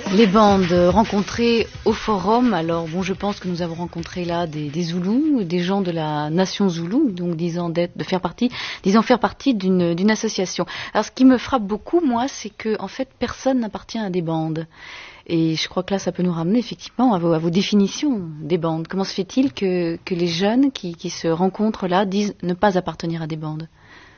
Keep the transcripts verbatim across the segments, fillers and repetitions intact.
Les bandes rencontrées au forum, alors bon, je pense que nous avons rencontré là des, des Zoulous, des gens de la nation Zoulou, donc disant d'être, de faire partie, disant faire partie d'une, d'une association. Alors ce qui me frappe beaucoup, moi, c'est que en fait personne n'appartient à des bandes. Et je crois que là, ça peut nous ramener effectivement à vos, à vos définitions des bandes. Comment se fait-il que, que les jeunes qui, qui se rencontrent là disent ne pas appartenir à des bandes ?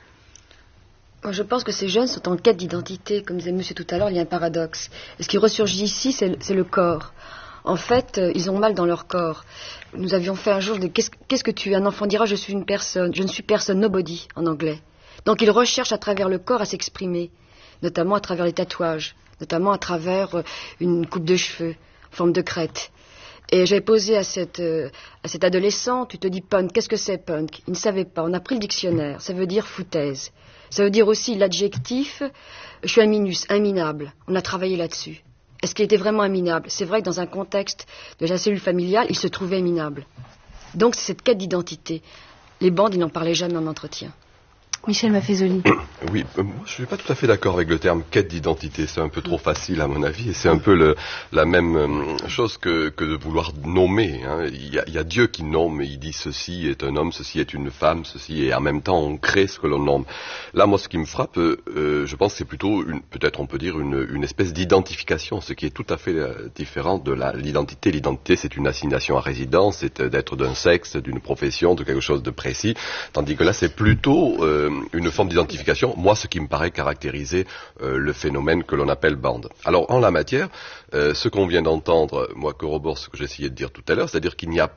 Je pense que ces jeunes sont en quête d'identité. Comme disait monsieur tout à l'heure, il y a un paradoxe. Et ce qui ressurgit ici, c'est le, c'est le corps. En fait, euh, ils ont mal dans leur corps. Nous avions fait un jour de qu'est-ce, qu'est-ce que tu es ? Un enfant dira je suis une personne, je ne suis personne, nobody en anglais. Donc ils recherchent à travers le corps à s'exprimer, notamment à travers les tatouages, notamment à travers euh, une coupe de cheveux, en forme de crête. Et j'avais posé à cette, euh, à cet adolescent, tu te dis punk, qu'est-ce que c'est punk ? Il ne savait pas, on a pris le dictionnaire, ça veut dire foutaise. Ça veut dire aussi l'adjectif, je suis un minus, un minable. On a travaillé là-dessus. Est-ce qu'il était vraiment un minable ? C'est vrai que dans un contexte de la cellule familiale, il se trouvait minable. Donc c'est cette quête d'identité. Les bandes, ils n'en parlaient jamais en entretien. Michel Maffezoli. Oui, euh, moi je suis pas tout à fait d'accord avec le terme quête d'identité, c'est un peu trop facile à mon avis, et c'est un peu le, la même euh, chose que, que de vouloir nommer. Hein. Il, y a, il y a Dieu qui nomme, et il dit ceci est un homme, ceci est une femme, ceci, et en même temps on crée ce que l'on nomme. Là, moi ce qui me frappe, euh, je pense que c'est plutôt, une, peut-être on peut dire, une, une espèce d'identification, ce qui est tout à fait euh, différent de la, l'identité. L'identité c'est une assignation à résidence, c'est euh, d'être d'un sexe, d'une profession, de quelque chose de précis, tandis que là c'est plutôt... Euh, une forme d'identification, moi ce qui me paraît caractériser euh, le phénomène que l'on appelle bande. Alors en la matière, euh, ce qu'on vient d'entendre, moi corrobore ce que j'essayais de dire tout à l'heure, c'est-à-dire qu'il n'y a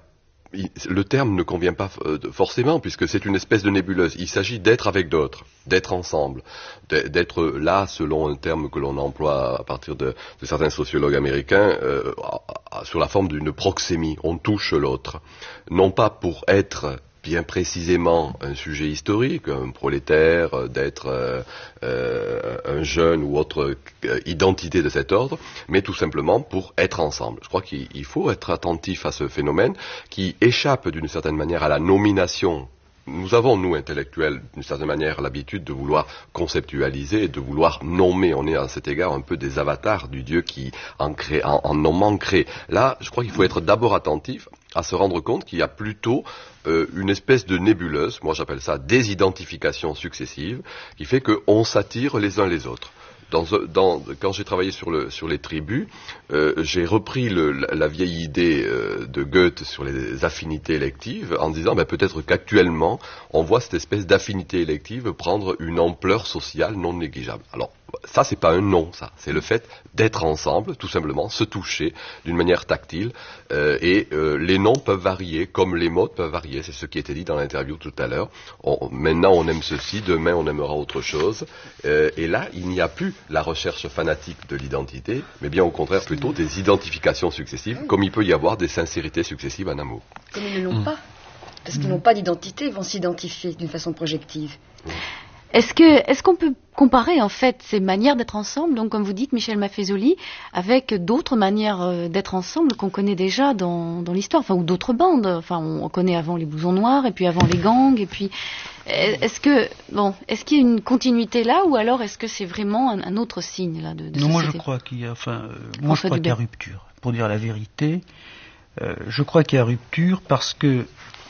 le terme ne convient pas euh, forcément puisque c'est une espèce de nébuleuse. Il s'agit d'être avec d'autres, d'être ensemble, d'être là selon un terme que l'on emploie à partir de, de certains sociologues américains euh, sur la forme d'une proxémie. On touche l'autre, non pas pour être bien précisément un sujet historique, un prolétaire, d'être euh, euh, un jeune ou autre euh, identité de cet ordre, mais tout simplement pour être ensemble. Je crois qu'il faut être attentif à ce phénomène qui échappe d'une certaine manière à la nomination. Nous avons, nous, intellectuels, d'une certaine manière, l'habitude de vouloir conceptualiser et de vouloir nommer. On est à cet égard un peu des avatars du Dieu qui, en, crée, en, en nommant, crée. Là, je crois qu'il faut être d'abord attentif à se rendre compte qu'il y a plutôt euh, une espèce de nébuleuse, moi j'appelle ça désidentification successive, qui fait qu'on s'attire les uns les autres. Dans, dans, quand j'ai travaillé sur, le, sur les tribus, euh, j'ai repris le, la, la vieille idée euh, de Goethe sur les affinités électives en disant ben, peut-être qu'actuellement on voit cette espèce d'affinité élective prendre une ampleur sociale non négligeable. Alors ça c'est pas un nom, ça, c'est le fait d'être ensemble, tout simplement, se toucher d'une manière tactile euh, et euh, les noms peuvent varier comme les mots peuvent varier, c'est ce qui était dit dans l'interview tout à l'heure. On, maintenant on aime ceci, demain on aimera autre chose euh, et là il n'y a plus la recherche fanatique de l'identité, mais bien au contraire plutôt des identifications successives, comme il peut y avoir des sincérités successives en amour. Comme ils ne l'ont mmh. pas, parce qu'ils n'ont pas d'identité, ils vont s'identifier d'une façon projective. Mmh. Est-ce que, est-ce qu'on peut comparer en fait ces manières d'être ensemble, donc comme vous dites Michel Maffezoli, avec d'autres manières d'être ensemble qu'on connaît déjà dans, dans l'histoire, enfin ou d'autres bandes, enfin on connaît avant les blousons noirs et puis avant les gangs et puis est-ce que bon, est-ce qu'il y a une continuité là ou alors est-ce que c'est vraiment un, un autre signe là de, de Non, société? moi je crois qu'il y a, enfin, euh, moi je crois qu'il y a rupture. Pour dire la vérité, euh, je crois qu'il y a rupture parce que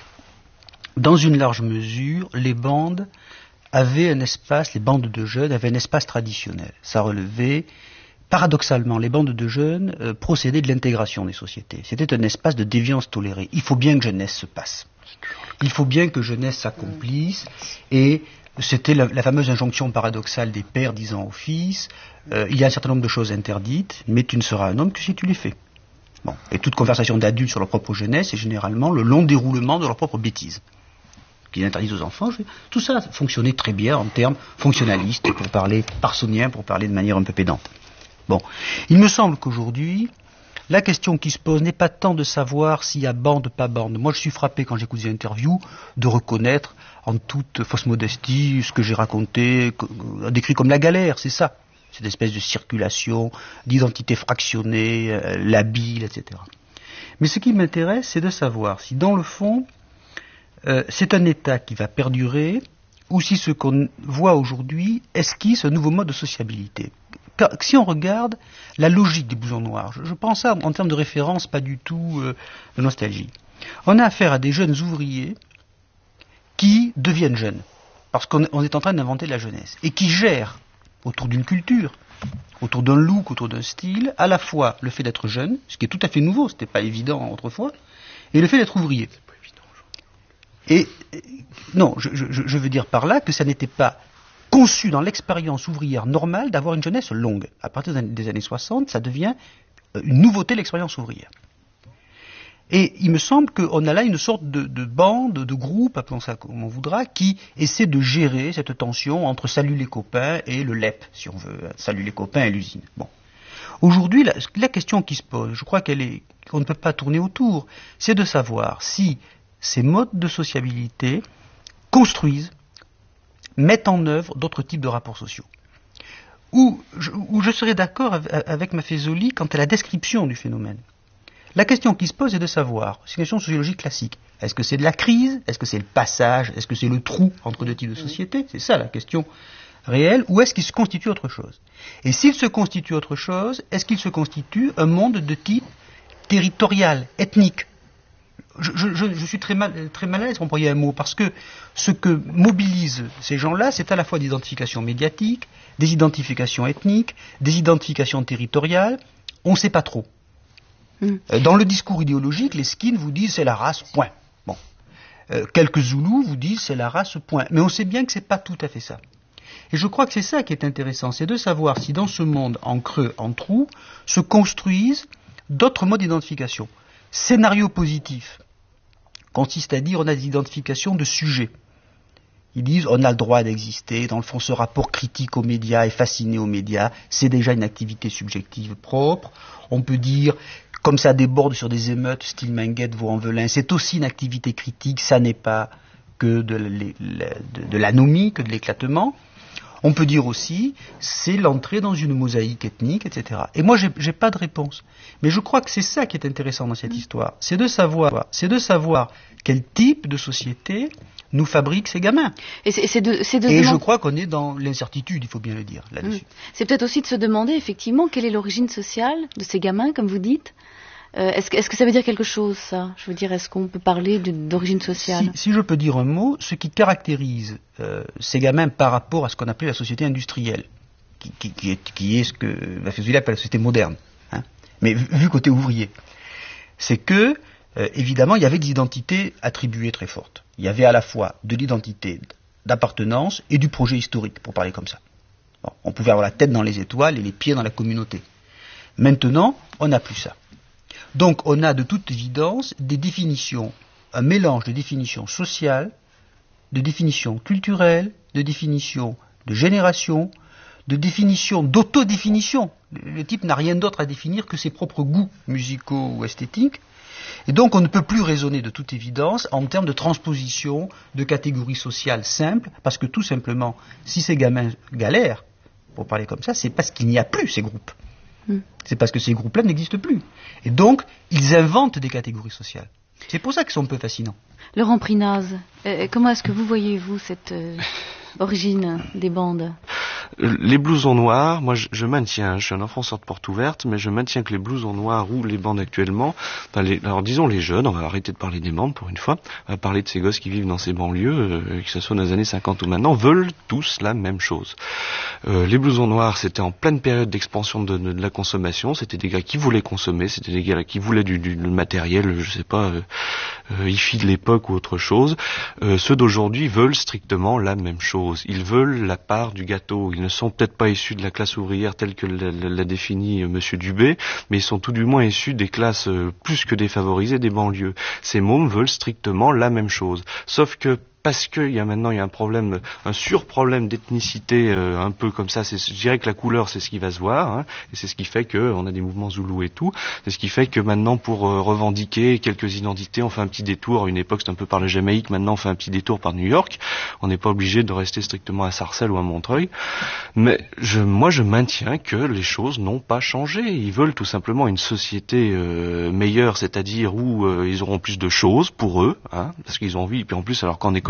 dans une large mesure, les bandes avaient un espace, les bandes de jeunes avaient un espace traditionnel. Ça relevait, paradoxalement, les bandes de jeunes euh, procédaient de l'intégration des sociétés. C'était un espace de déviance tolérée. Il faut bien que jeunesse se passe. Il faut bien que jeunesse s'accomplisse. Et c'était la, la fameuse injonction paradoxale des pères disant aux fils, euh, il y a un certain nombre de choses interdites, mais tu ne seras un homme que si tu les fais. Bon. Et toute conversation d'adultes sur leur propre jeunesse est généralement le long déroulement de leur propre bêtise qu'ils interdisent aux enfants. Tout ça fonctionnait très bien en termes fonctionnalistes, pour parler parsonien, pour parler de manière un peu pédante. Bon. Il me semble qu'aujourd'hui, la question qui se pose n'est pas tant de savoir s'il y a bande, pas bande. Moi, je suis frappé, quand j'écoute des interviews, de reconnaître, en toute fausse modestie, ce que j'ai raconté, décrit comme la galère, c'est ça. Cette espèce de circulation, d'identité fractionnée, euh, labile, et cetera. Mais ce qui m'intéresse, c'est de savoir si, dans le fond, Euh, c'est un état qui va perdurer ou si ce qu'on voit aujourd'hui esquisse un nouveau mode de sociabilité. si on regarde la logique des blousons noirs, je, je pense ça en termes de référence, pas du tout euh, de nostalgie. On a affaire à des jeunes ouvriers qui deviennent jeunes, parce qu'on on est en train d'inventer la jeunesse, et qui gèrent autour d'une culture, autour d'un look, autour d'un style, à la fois le fait d'être jeune, ce qui est tout à fait nouveau, c'était pas évident autrefois, et le fait d'être ouvrier. Et non, je, je, je veux dire par là que ça n'était pas conçu dans l'expérience ouvrière normale d'avoir une jeunesse longue. À partir des années soixante, ça devient une nouveauté l'expérience ouvrière. Et il me semble qu'on a là une sorte de, de bande, de groupe, appelons ça comme on voudra, qui essaie de gérer cette tension entre salut les copains et le L E P, si on veut, salut les copains et l'usine. Bon. Aujourd'hui, la, la question qui se pose, je crois qu'elle est, qu'on ne peut pas tourner autour, c'est de savoir si ces modes de sociabilité construisent, mettent en œuvre d'autres types de rapports sociaux. Où je, où je serais d'accord avec Maffezoli quant à la description du phénomène. La question qui se pose est de savoir, c'est une question sociologique classique, est-ce que c'est de la crise, est-ce que c'est le passage, est-ce que c'est le trou entre deux types de sociétés, c'est ça la question réelle, ou est-ce qu'il se constitue autre chose? Et s'il se constitue autre chose, est-ce qu'il se constitue un monde de type territorial, ethnique? Je, je, je suis très mal, très mal à l'aise pour employer un mot, parce que ce que mobilisent ces gens-là, c'est à la fois des identifications médiatiques, des identifications ethniques, des identifications territoriales, on ne sait pas trop. Mm. Dans le discours idéologique, les skins vous disent c'est la race, point. Bon. Euh, quelques Zoulous vous disent c'est la race, point. Mais on sait bien que c'est pas tout à fait ça. Et je crois que c'est ça qui est intéressant, c'est de savoir si dans ce monde en creux, en trou, se construisent d'autres modes d'identification. Scénario positif consiste à dire on a des identifications de sujets. Ils disent on a le droit d'exister, dans le fond ce rapport critique aux médias est fasciné aux médias, c'est déjà une activité subjective propre. On peut dire, comme ça déborde sur des émeutes, style Minguette, Vaux-en-Velin, c'est aussi une activité critique, ça n'est pas que de, de, de, de l'anomie, que de l'éclatement. On peut dire aussi, c'est l'entrée dans une mosaïque ethnique, et cetera. Et moi, j'ai, j'ai pas de réponse. Mais je crois que c'est ça qui est intéressant dans cette histoire. C'est de savoir, c'est de savoir quel type de société nous fabrique ces gamins. Et, c'est, c'est de, c'est de Et demand... je crois qu'on est dans l'incertitude, il faut bien le dire, là-dessus. Mmh. C'est peut-être aussi de se demander, effectivement, quelle est l'origine sociale de ces gamins, comme vous dites. Euh, est-ce, que, est-ce que ça veut dire quelque chose, ça? Je veux dire, est-ce qu'on peut parler de, d'origine sociale? si, si je peux dire un mot, ce qui caractérise euh, ces gamins par rapport à ce qu'on appelait la société industrielle, qui, qui, qui, est, qui est ce que Maffezoli appelle la société moderne, hein, mais vu, vu côté ouvrier, c'est que, euh, évidemment, il y avait des identités attribuées très fortes. Il y avait à la fois de l'identité d'appartenance et du projet historique, pour parler comme ça. Bon, on pouvait avoir la tête dans les étoiles et les pieds dans la communauté. Maintenant, on n'a plus ça. Donc on a de toute évidence des définitions, un mélange de définitions sociales, de définitions culturelles, de définitions de génération, de définitions d'autodéfinition. Le type n'a rien d'autre à définir que ses propres goûts musicaux ou esthétiques. Et donc on ne peut plus raisonner de toute évidence en termes de transposition de catégories sociales simples, parce que tout simplement, si ces gamins galèrent, pour parler comme ça, c'est parce qu'il n'y a plus ces groupes. C'est parce que ces groupes-là n'existent plus. Et donc, ils inventent des catégories sociales. C'est pour ça qu'ils sont un peu fascinants. Laurent Prinaz, euh, comment est-ce que vous voyez-vous cette euh, origine des bandes? Les blousons noirs, moi je, je maintiens, je suis un enfant sorte porte ouverte, mais je maintiens que les blousons noirs ou les bandes actuellement, enfin les, alors disons les jeunes, on va arrêter de parler des bandes pour une fois, on va parler de ces gosses qui vivent dans ces banlieues, euh, que ce soit dans les années cinquante ou maintenant, veulent tous la même chose. Euh, les blousons noirs, c'était en pleine période d'expansion de, de, de la consommation, c'était des gars qui voulaient consommer, c'était des gars qui voulaient du, du, du matériel, je sais pas, euh, euh, hi-fi de l'époque ou autre chose. Euh, ceux d'aujourd'hui veulent strictement la même chose, ils veulent la part du gâteau. Ils ne sont peut-être pas issus de la classe ouvrière telle que l'a, l'a définie Monsieur Dubé, mais ils sont tout du moins issus des classes euh, plus que défavorisées des banlieues. Ces mômes veulent strictement la même chose. Sauf que parce qu'il y a maintenant il y a un problème, un surproblème d'ethnicité euh, un peu comme ça. C'est, je dirais que la couleur c'est ce qui va se voir, hein, et c'est ce qui fait que on a des mouvements zoulous et tout. C'est ce qui fait que maintenant pour euh, revendiquer quelques identités, on fait un petit détour. À une époque c'était un peu par la Jamaïque, maintenant on fait un petit détour par New York. On n'est pas obligé de rester strictement à Sarcelles ou à Montreuil. Mais je, moi je maintiens que les choses n'ont pas changé. Ils veulent tout simplement une société euh, meilleure, c'est-à-dire où euh, ils auront plus de choses pour eux, hein, parce qu'ils ont envie. Et puis en plus alors qu'en école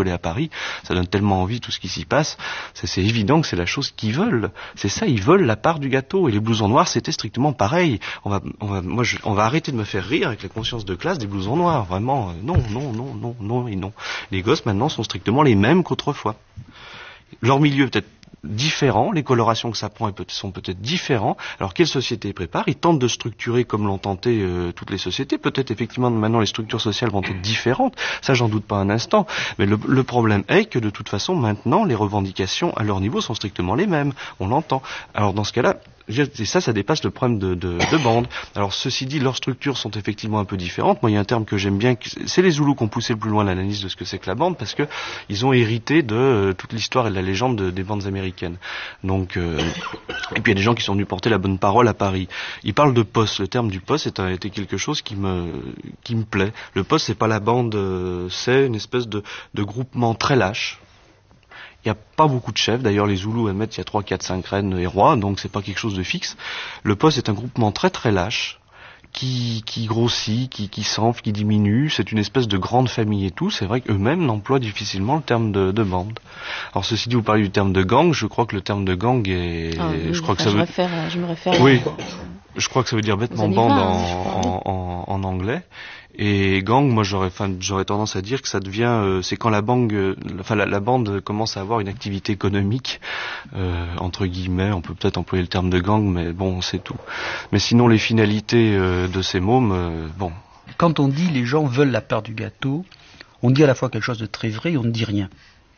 collé à Paris, ça donne tellement envie tout ce qui s'y passe, c'est, c'est évident que c'est la chose qu'ils veulent. C'est ça, ils veulent la part du gâteau. Et les blousons noirs, c'était strictement pareil. On va, on va, moi, je, on va arrêter de me faire rire avec la conscience de classe des blousons noirs. Vraiment, euh, non, non, non, non, non et non. Les gosses maintenant sont strictement les mêmes qu'autrefois. Leur milieu peut-être différents, les colorations que ça prend sont peut-être différents. Alors quelle société prépare? Ils tentent de structurer comme l'ont tenté euh, toutes les sociétés. Peut-être effectivement maintenant les structures sociales vont être différentes, ça j'en doute pas un instant. Mais le, le problème est que de toute façon maintenant les revendications à leur niveau sont strictement les mêmes. On l'entend. Alors dans ce cas-là, et ça, ça dépasse le problème de, de, de bande. Alors, ceci dit, leurs structures sont effectivement un peu différentes. Moi, il y a un terme que j'aime bien, c'est les Zoulous qui ont poussé le plus loin l'analyse de ce que c'est que la bande, parce que ils ont hérité de euh, toute l'histoire et de la légende de, des bandes américaines. Donc, euh, et puis il y a des gens qui sont venus porter la bonne parole à Paris. Ils parlent de poste. Le terme du poste est, était quelque chose qui me, qui me plaît. Le poste, c'est pas la bande, euh, c'est une espèce de, de groupement très lâche. Il n'y a pas beaucoup de chefs, d'ailleurs les Zoulous admettent qu'il y a trois, quatre, cinq reines et rois, donc c'est pas quelque chose de fixe. Le poste est un groupement très très lâche, qui, qui grossit, qui, qui s'enfle, qui diminue, c'est une espèce de grande famille et tout, c'est vrai qu'eux-mêmes n'emploient difficilement le terme de, de bande. Alors ceci dit, vous parlez du terme de gang, je crois que le terme de gang est... Ah, oui, je crois enfin, que ça je veut... réfère, je me réfère Oui, à... je crois que ça veut dire bêtement Vous bande allez en, voir, en, en, en anglais. Et gang, moi j'aurais, enfin, j'aurais tendance à dire que ça devient, euh, c'est quand la bande, euh, enfin la, la bande commence à avoir une activité économique, euh, entre guillemets. On peut peut-être employer le terme de gang, mais bon, c'est tout. Mais sinon, les finalités euh, de ces mômes, euh, bon. Quand on dit les gens veulent la part du gâteau, on dit à la fois quelque chose de très vrai et on ne dit rien.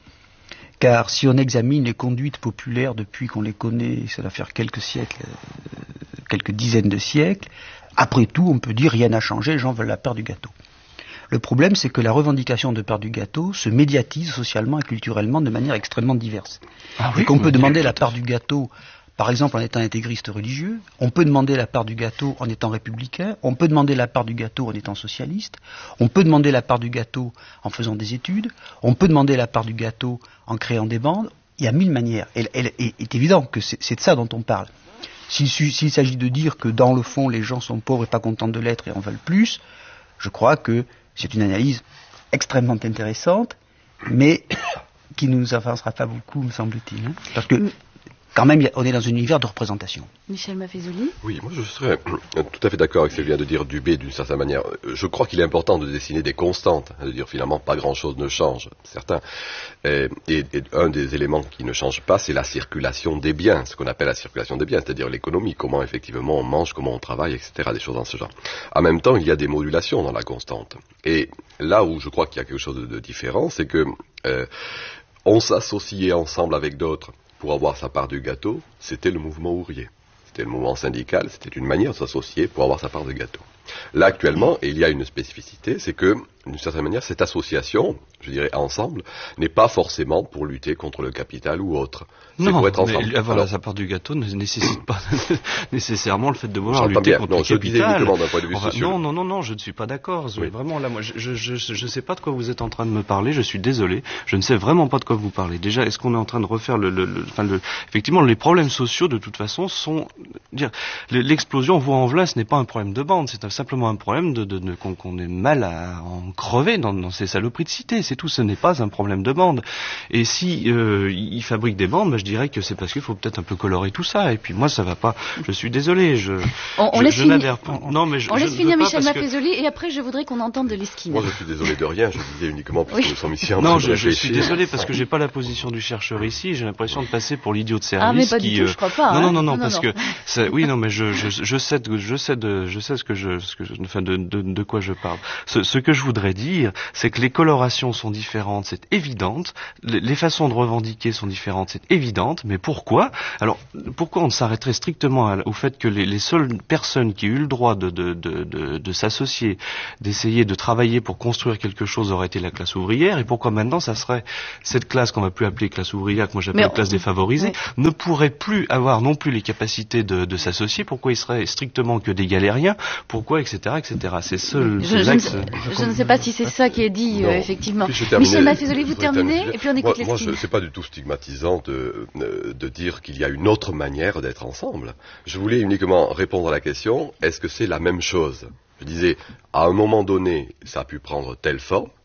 Car si on examine les conduites populaires depuis qu'on les connaît, ça va faire quelques siècles, euh, quelques dizaines de siècles, après tout, on peut dire rien n'a changé, les gens veulent la part du gâteau. Le problème, c'est que la revendication de part du gâteau se médiatise socialement et culturellement de manière extrêmement diverse. Ah oui, et qu'on peut demander la part du gâteau, par exemple en étant intégriste religieux, on peut demander la part du gâteau en étant républicain, on peut demander la part du gâteau en étant socialiste, on peut demander la part du gâteau en faisant des études, on peut demander la part du gâteau en créant des bandes, il y a mille manières. Et il est évident que c'est, c'est de ça dont on parle. S'il, s'il s'agit de dire que dans le fond les gens sont pauvres et pas contents de l'être et en veulent plus, je crois que c'est une analyse extrêmement intéressante, mais qui ne nous avancera pas beaucoup, me semble-t-il. Hein, parce que quand même, on est dans un univers de représentation. Michel Maffezoli. Oui, moi je serais tout à fait d'accord avec ce que vient de dire Dubé d'une certaine manière. Je crois qu'il est important de dessiner des constantes, de dire finalement pas grand-chose ne change, certain. Et, et, et un des éléments qui ne change pas, c'est la circulation des biens, ce qu'on appelle la circulation des biens, c'est-à-dire l'économie, comment effectivement on mange, comment on travaille, et cetera, des choses dans ce genre. En même temps, il y a des modulations dans la constante. Et là où je crois qu'il y a quelque chose de, de différent, c'est que euh, on s'associait ensemble avec d'autres pour avoir sa part du gâteau, c'était le mouvement ouvrier. C'était le mouvement syndical, c'était une manière de s'associer pour avoir sa part de gâteau. Là, actuellement, il y a une spécificité, c'est que, d'une certaine manière, cette association, je dirais ensemble, n'est pas forcément pour lutter contre le capital ou autre. C'est non, pour être ensemble. Mais avoir Alors, sa part du gâteau ne nécessite pas nécessairement le fait de vouloir lutter bien. contre non, le je capital. Disais uniquement d'un point de vue enfin, social. Non, non, non, non, je ne suis pas d'accord. Oui. Vraiment, là, moi, je, je, je, je sais pas de quoi vous êtes en train de me parler. Je suis désolé. Je ne sais vraiment pas de quoi vous parlez. Déjà, est-ce qu'on est en train de refaire le, le, le, enfin, le, effectivement, les problèmes sociaux, de toute façon, sont, dire, l'explosion Vaux-en-Velin, ce n'est pas un problème de bande, c'est simplement un problème de, de, de qu'on, qu'on ait mal à en crever dans, dans ces saloperies de cité. C'est tout. Ce n'est pas un problème de bande. Et si euh, ils fabriquent des bandes, bah, je dirais que c'est parce qu'il faut peut-être un peu colorer tout ça. Et puis moi, ça va pas. Je suis désolé. Je, on, on je, laisse je finir. n'adhère pas. Non, mais je, on je laisse finir Michel Maffezoli que... et après je voudrais qu'on entende de l'Esquine. Moi, je suis désolé de rien. Je disais uniquement parce oui. que nous sommes ici en Non, train je, de je suis désolé parce que j'ai pas la position du chercheur ici. J'ai l'impression de passer pour l'idiot de service. Ah, mais pas qui, du tout. Euh... Je crois pas. Non, hein. non, non, non, non parce non. que c'est... oui, non, mais je, je, je sais, de, je sais, de, je sais ce que je, ce que je, enfin, de, de, de quoi je parle. Ce, ce que je voudrais dire, c'est que les colorations sont différentes, c'est évidente. Les, les façons de revendiquer sont différentes, c'est évidente. Mais pourquoi? Alors, pourquoi on s'arrêterait strictement à, au fait que les, les seules personnes qui aient eu le droit de, de, de, de, de s'associer, d'essayer de travailler pour construire quelque chose auraient été la classe ouvrière, et pourquoi maintenant ça serait cette classe qu'on va plus appeler classe ouvrière, que moi j'appelle classe défavorisée, oui. ne pourrait plus avoir non plus les capacités de, de s'associer? Pourquoi il serait strictement que des galériens? Pourquoi, et cetera, et cetera. C'est seul. Je, je, ne sais, je, je ne sais pas si c'est ça qui est dit, euh, effectivement. Michel Maffezoli, vous terminez, et puis on écoute les Moi, moi c'est pas du tout stigmatisant de, de dire qu'il y a une autre manière d'être ensemble. Je voulais uniquement répondre à la question, est-ce que c'est la même chose? Je disais, à un moment donné, ça a pu prendre telle forme,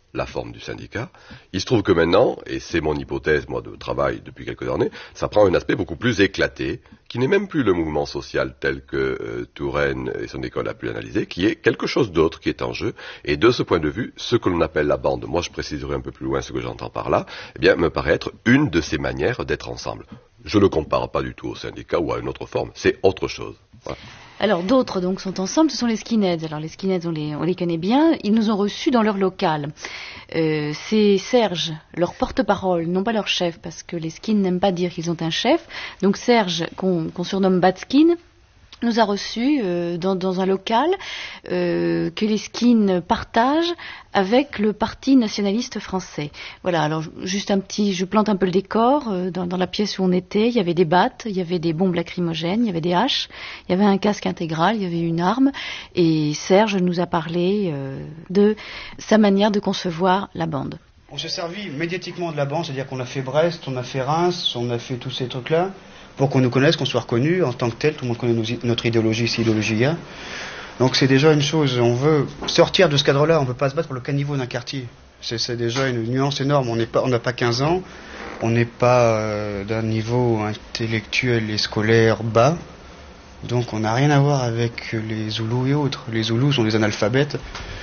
la forme du syndicat. Il se trouve que maintenant, et c'est mon hypothèse, moi, de travail depuis quelques années, ça prend un aspect beaucoup plus éclaté, qui n'est même plus le mouvement social tel que euh, Touraine et son école a pu l'analyser, qui est quelque chose d'autre qui est en jeu. Et de ce point de vue, ce que l'on appelle la bande, moi je préciserai un peu plus loin ce que j'entends par là, eh bien, me paraît être une de ces manières d'être ensemble. Je ne le compare pas du tout au syndicat ou à une autre forme, c'est autre chose. Voilà. Alors d'autres donc sont ensemble, ce sont les skinheads. Alors les skinheads, on les, on les connaît bien. Ils nous ont reçus dans leur local. Euh, c'est Serge, leur porte-parole, non pas leur chef, parce que les skins n'aiment pas dire qu'ils ont un chef. Donc Serge, qu'on, qu'on surnomme Bad Skin, nous a reçus euh, dans, dans un local euh, que les skins partagent avec le Parti nationaliste français. Voilà, alors juste un petit, je plante un peu le décor. Euh, dans, dans la pièce où on était, il y avait des battes, il y avait des bombes lacrymogènes, il y avait des haches, il y avait un casque intégral, il y avait une arme. Et Serge nous a parlé euh, de sa manière de concevoir la bande. On s'est servi médiatiquement de la bande, c'est-à-dire qu'on a fait Brest, on a fait Reims, on a fait tous ces trucs-là, pour qu'on nous connaisse, qu'on soit reconnu en tant que tel. Tout le monde connaît nos, notre idéologie, c'est idéologie A. Donc c'est déjà une chose, on veut sortir de ce cadre-là, on ne peut pas se battre pour le caniveau d'un quartier. C'est, c'est déjà une nuance énorme, on n'est pas, on n'a pas quinze ans, on n'est pas euh, d'un niveau intellectuel et scolaire bas, donc on n'a rien à voir avec les Zoulous et autres. Les Zoulous sont des analphabètes,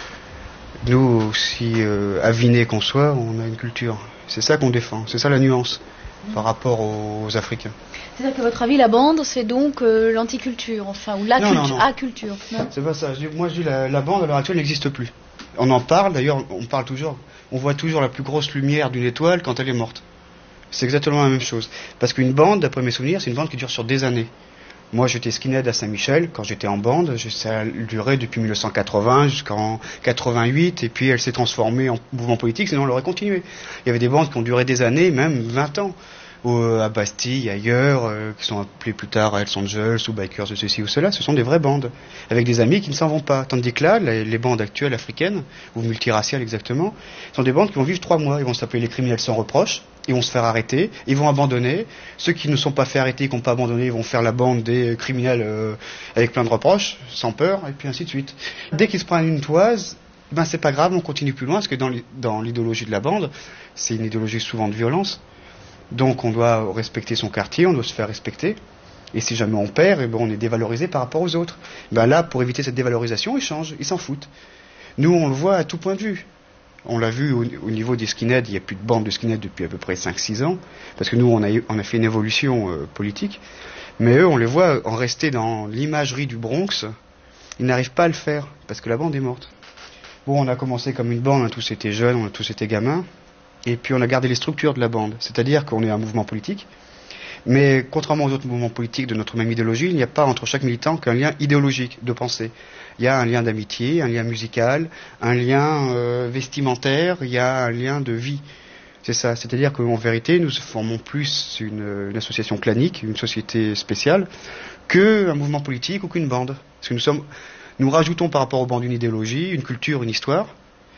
nous, aussi euh, avinés qu'on soit, on a une culture. C'est ça qu'on défend, c'est ça la nuance par rapport aux, aux Africains. C'est-à-dire que votre avis, la bande, c'est donc euh, l'anticulture, enfin, ou la non, culture, non, non. à culture. Non, c'est pas ça. Je dis, moi, je dis la, la bande à l'heure actuelle n'existe plus. On en parle, d'ailleurs, on parle toujours. On voit toujours la plus grosse lumière d'une étoile quand elle est morte. C'est exactement la même chose. Parce qu'une bande, d'après mes souvenirs, c'est une bande qui dure sur des années. Moi, j'étais skinhead à Saint-Michel quand j'étais en bande. Ça a duré depuis mille neuf cent quatre-vingts jusqu'en quatre-vingt-huit, et puis elle s'est transformée en mouvement politique. Sinon, elle aurait continué. Il y avait des bandes qui ont duré des années, même vingt ans. Ou à Bastille, ailleurs, euh, qui sont appelés plus tard Hells Angels ou Bikers de ceci ou cela, ce sont des vraies bandes, avec des amis qui ne s'en vont pas. Tandis que là, les, les bandes actuelles africaines, ou multiraciales exactement, sont des bandes qui vont vivre trois mois. Ils vont s'appeler les criminels sans reproche, ils vont se faire arrêter, ils vont abandonner. Ceux qui ne sont pas fait arrêter, qui n'ont pas abandonné, ils vont faire la bande des criminels euh, avec plein de reproches, sans peur, et puis ainsi de suite. Dès qu'ils se prennent une toise, ben c'est pas grave, on continue plus loin, parce que dans, dans l'idéologie de la bande, c'est une idéologie souvent de violence. Donc on doit respecter son quartier, on doit se faire respecter. Et si jamais on perd, eh ben on est dévalorisé par rapport aux autres. Ben là, pour éviter cette dévalorisation, ils changent, ils s'en foutent. Nous, on le voit à tout point de vue. On l'a vu au, au niveau des skinheads, il n'y a plus de bande de skinheads depuis à peu près cinq six ans, parce que nous, on a, on a fait une évolution euh, politique. Mais eux, on les voit en rester dans l'imagerie du Bronx. Ils n'arrivent pas à le faire, parce que la bande est morte. Bon, on a commencé comme une bande, on a tous été jeunes, on a tous été gamins. Et puis on a gardé les structures de la bande, c'est-à-dire qu'on est un mouvement politique, mais contrairement aux autres mouvements politiques de notre même idéologie, il n'y a pas entre chaque militant qu'un lien idéologique de pensée. Il y a un lien d'amitié, un lien musical, un lien euh, vestimentaire, il y a un lien de vie. C'est ça, c'est-à-dire qu'en vérité, nous formons plus une, une association clanique, une société spéciale, qu'un mouvement politique ou qu'une bande. Parce que nous sommes, nous rajoutons par rapport aux bandes une idéologie, une culture, une histoire,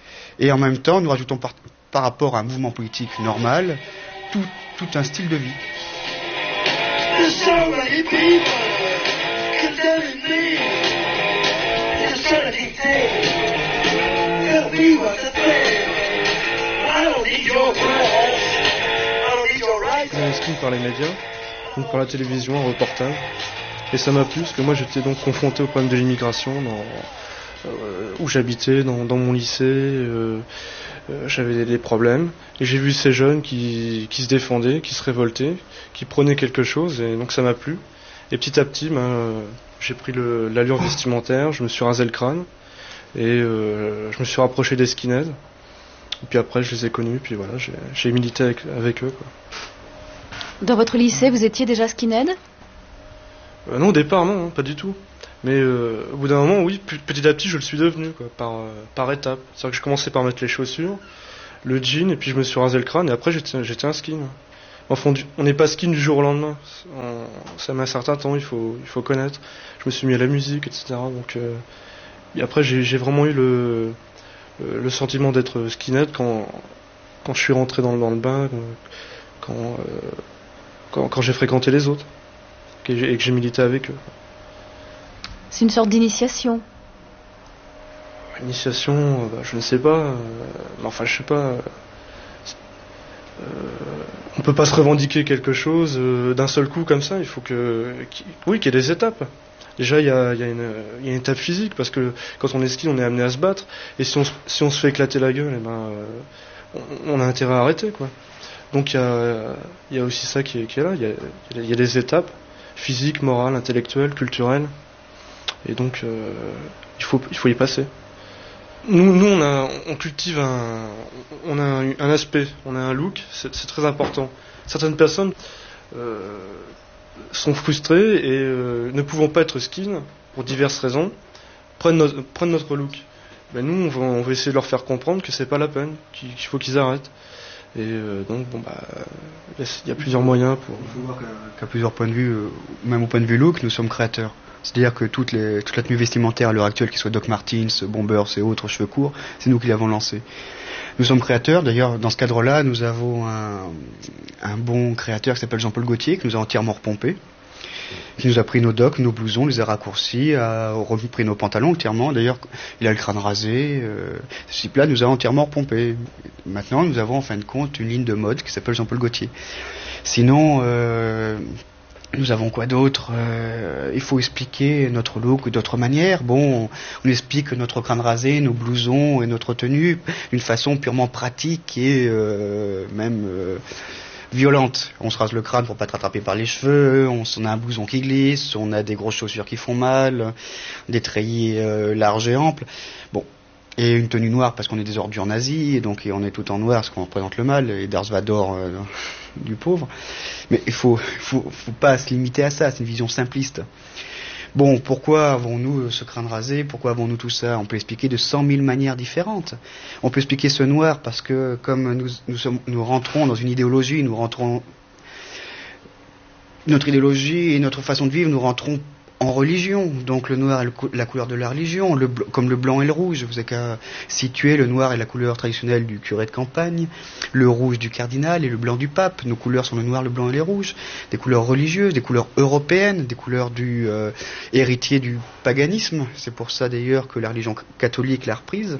et en même temps, nous rajoutons par par rapport à un mouvement politique normal, tout, tout un style de vie. J'ai inscrit par les médias, donc par la télévision, un reportage, et ça m'a plu parce que moi j'étais donc confronté au problème de l'immigration dans, euh, où j'habitais, dans, dans mon lycée. Euh, Euh, j'avais des, des problèmes, et j'ai vu ces jeunes qui, qui se défendaient, qui se révoltaient, qui prenaient quelque chose, et donc ça m'a plu. Et petit à petit, ben, euh, j'ai pris le, l'allure vestimentaire, je me suis rasé le crâne, et euh, je me suis rapproché des skinheads. Et puis après, je les ai connus, puis voilà, j'ai, j'ai milité avec, avec eux, quoi. Dans votre lycée, vous étiez déjà skinhead ? euh, Non, au départ, non, hein, pas du tout. Mais euh, au bout d'un moment, oui, petit à petit, je le suis devenu, quoi, par, euh, par étapes. C'est-à-dire que je commençais par mettre les chaussures, le jean, et puis je me suis rasé le crâne, et après j'étais, j'étais un skin. Enfin, on n'est pas skin du jour au lendemain. On, ça met un certain temps, il faut, il faut connaître. Je me suis mis à la musique, et cetera. Donc, euh, et après, j'ai, j'ai vraiment eu le, le sentiment d'être skinhead quand, quand je suis rentré dans, dans le bain, quand, euh, quand, quand j'ai fréquenté les autres, et, et que j'ai milité avec eux. C'est une sorte d'initiation. Initiation, euh, bah, je ne sais pas. Euh, mais enfin, je sais pas. Euh, on peut pas se revendiquer quelque chose euh, d'un seul coup comme ça. Il faut que, qu'il, oui, qu'il y ait des étapes. Déjà, il y a, il y a une, il y a une étape physique parce que quand on est ski, on est amené à se battre. Et si on, si on se fait éclater la gueule, eh ben, euh, on, on a intérêt à arrêter, quoi. Donc il y a, il y a aussi ça qui est, qui est là. Il y a, il y a des étapes physiques, morales, intellectuelles, culturelles. Et donc, euh, il faut, il faut y passer. Nous, nous, on a, on cultive un, on a un, un aspect, on a un look. C'est, c'est très important. Certaines personnes euh, sont frustrées et euh, ne pouvant pas être skin pour diverses raisons, prennent notre, prennent notre look. Ben nous, on va, on va essayer de leur faire comprendre que c'est pas la peine, qu'il, qu'il faut qu'ils arrêtent. Et euh, donc, bon, bah, il y a plusieurs moyens pour. Il faut voir qu'à, qu'à plusieurs points de vue, euh, même au point de vue look, nous sommes créateurs. C'est-à-dire que toutes les, toute la tenue vestimentaire à l'heure actuelle, qu'il soit Doc Martens, Bombers et autres cheveux courts, c'est nous qui l'avons lancé. Nous sommes créateurs. D'ailleurs, dans ce cadre-là, nous avons un, un bon créateur qui s'appelle Jean-Paul Gaultier, qui nous a entièrement repompé, qui nous a pris nos docks, nos blousons, les a raccourcis, a repris nos pantalons entièrement. D'ailleurs, il a le crâne rasé. Euh, ce type-là nous a entièrement repompé. Maintenant, nous avons en fin de compte une ligne de mode qui s'appelle Jean-Paul Gaultier. Sinon, euh, nous avons quoi d'autre? euh, Il faut expliquer notre look d'autres manières. Bon, on, on explique notre crâne rasé, nos blousons et notre tenue d'une façon purement pratique et euh, même euh, violente. On se rase le crâne pour pas être attrapé par les cheveux, on, on a un blouson qui glisse, on a des grosses chaussures qui font mal, des treillis euh, larges et amples. Bon. Et une tenue noire parce qu'on est des ordures nazis, et donc et on est tout en noir parce qu'on représente le mal, et Darth Vader euh, du pauvre. Mais il faut, faut, faut pas se limiter à ça, c'est une vision simpliste. Bon, pourquoi avons-nous ce crâne rasé? Pourquoi avons-nous tout ça? On peut expliquer de cent mille manières différentes. On peut expliquer ce noir parce que comme nous, nous, sommes, nous rentrons dans une idéologie, nous rentrons... Notre idéologie et notre façon de vivre, nous rentrons en religion, donc le noir est la couleur de la religion, le, comme le blanc et le rouge. Vous avez qu'à situer, le noir est la couleur traditionnelle du curé de campagne, le rouge du cardinal et le blanc du pape. Nos couleurs sont le noir, le blanc et les rouges. Des couleurs religieuses, des couleurs européennes, des couleurs du euh, héritier du paganisme. C'est pour ça d'ailleurs que la religion catholique l'a reprise.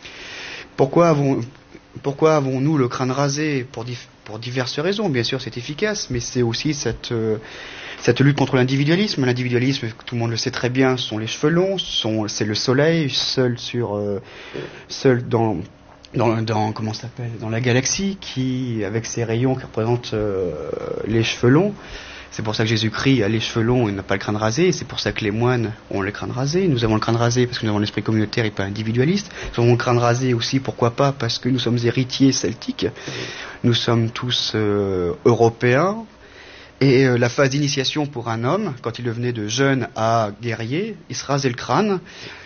Pourquoi avons, pourquoi avons-nous le crâne rasé? Pour, dif, pour diverses raisons. Bien sûr, c'est efficace, mais c'est aussi cette... Euh, Cette lutte contre l'individualisme, l'individualisme, tout le monde le sait très bien, sont les cheveux longs, sont, c'est le soleil, seul sur, euh, seul dans, dans, dans, comment ça s'appelle, dans la galaxie, qui, avec ses rayons qui représentent euh, les cheveux longs. C'est pour ça que Jésus-Christ a les cheveux longs et n'a pas le crâne rasé. C'est pour ça que les moines ont le crâne rasé. Nous avons le crâne rasé parce que nous avons l'esprit communautaire et pas individualiste. Nous avons le crâne rasé aussi, pourquoi pas, parce que nous sommes héritiers celtiques. Nous sommes tous euh, européens. Et euh, la phase d'initiation pour un homme, quand il devenait de jeune à guerrier, il se rasait le crâne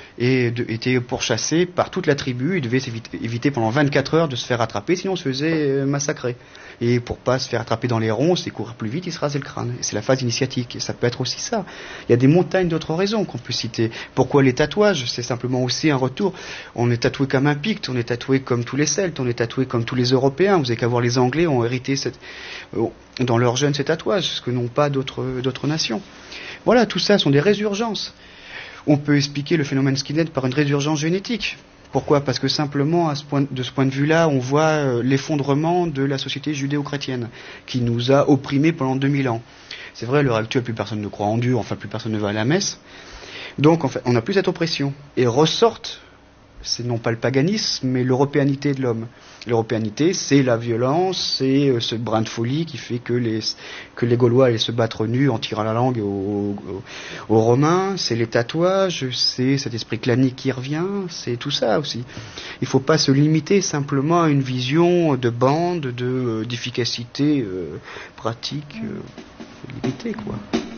et de, était pourchassé par toute la tribu. Il devait éviter, éviter pendant vingt-quatre heures de se faire attraper, sinon on se faisait euh, massacrer. Et pour pas se faire attraper dans les ronces et courir plus vite, il se rasait le crâne. Et c'est la phase initiatique. Et ça peut être aussi ça. Il y a des montagnes d'autres raisons qu'on peut citer. Pourquoi les tatouages? C'est simplement aussi un retour. On est tatoué comme un Picte, on est tatoué comme tous les Celtes, on est tatoué comme tous les Européens. Vous avez qu'à voir les Anglais ont hérité cette, dans leur jeune ces tatouages, ce que n'ont pas d'autres, d'autres nations. Voilà, tout ça sont des résurgences. On peut expliquer le phénomène skinhead par une résurgence génétique. Pourquoi? Parce que simplement, à ce point, de ce point de vue-là, on voit euh, l'effondrement de la société judéo-chrétienne, qui nous a opprimés pendant deux mille ans. C'est vrai, à l'heure actuelle, plus personne ne croit en Dieu, enfin plus personne ne va à la messe. Donc, en fait, on n'a plus cette oppression. Et ressortent, c'est non pas le paganisme, mais l'européanité de l'homme. L'européanité, c'est la violence, c'est euh, ce brin de folie qui fait que les, que les Gaulois allaient se battre nus en tirant la langue aux, aux, aux Romains, c'est les tatouages, c'est cet esprit clanique qui revient, c'est tout ça aussi. Il ne faut pas se limiter simplement à une vision de bande, de, euh, d'efficacité euh, pratique euh, limitée, quoi.